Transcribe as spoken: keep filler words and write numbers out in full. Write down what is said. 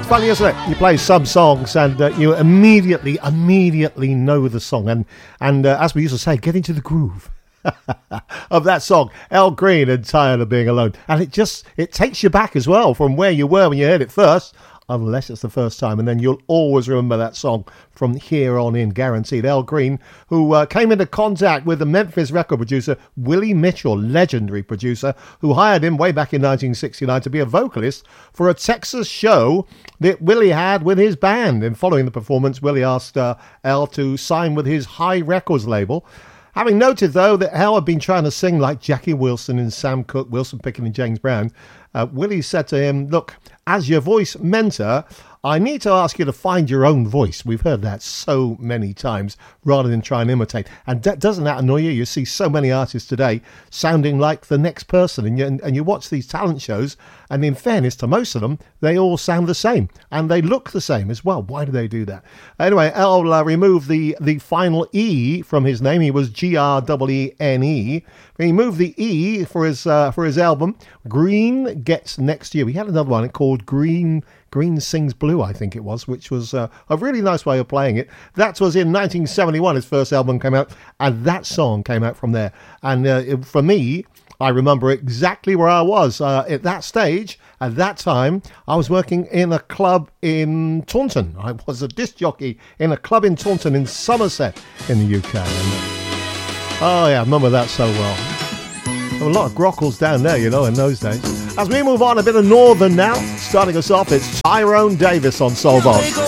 funny, isn't it? You play some songs and uh, you immediately, immediately know the song. And, and uh, as we used to say, get into the groove of that song. Al Green and Tired of Being Alone. And it just, it takes you back as well from where you were when you heard it first. Unless it's the first time, and then you'll always remember that song from here on in, guaranteed. Al Green, who uh, came into contact with the Memphis record producer Willie Mitchell, legendary producer, who hired him way back in nineteen sixty-nine to be a vocalist for a Texas show that Willie had with his band. And following the performance, Willie asked uh, Al to sign with his High Records label. Having noted, though, that Al had been trying to sing like Jackie Wilson and Sam Cooke, Wilson Pickett and James Brown, uh, Willie said to him, look, as your voice mentor, I need to ask you to find your own voice. We've heard that so many times rather than try and imitate. And that, doesn't that annoy you? You see so many artists today sounding like the next person. And you, and you watch these talent shows, and in fairness to most of them, they all sound the same. And they look the same as well. Why do they do that? Anyway, Al uh, removed the, the final E from his name. He was G R E E N E. He moved the E for his, uh, for his album, Green Gets Next Year. We had another one called Green... Green Sings Blue, I think it was, which was uh, a really nice way of playing it. That was in nineteen seventy-one, his first album came out, and that song came out from there. And uh, it, for me, I remember exactly where I was uh, at that stage. At that time, I was working in a club in Taunton. I was a disc jockey in a club in Taunton in Somerset in the U K. And, uh, oh yeah, I remember that so well. There were a lot of grockles down there, you know, in those days. As we move on, a bit of Northern now. Starting us off, it's Tyrone Davis on Soul Boss.